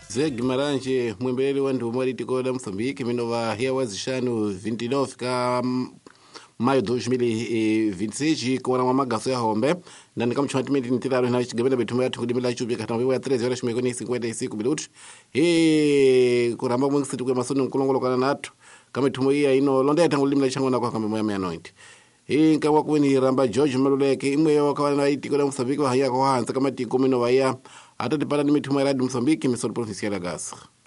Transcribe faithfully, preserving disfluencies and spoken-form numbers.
Zé Guimarães, mwembeleli wa ndumualitiko da Moçambique, minova hewa zishanu vinte e nove ka maio dois mil e vinte e seis, com uma magaço ya hombe, na nicam chantimento intirado na chegada betumo ya tukudi bila chupi katamba wa treze horas chimekoni cinquenta e cinco minutos. E kuramba mwingi situ kwa masono nkulongolo kana natu, kama tumo iya ino londa tangu limla changona kwa kama moya mia noite. E nkawa kweni ramba George Maluleke imwe ya wakawana itiko da Moçambique wa haya kwa hansa kama tiko minova ya ata dipara ni mitumo ya Moçambique, missão provincial da Gás.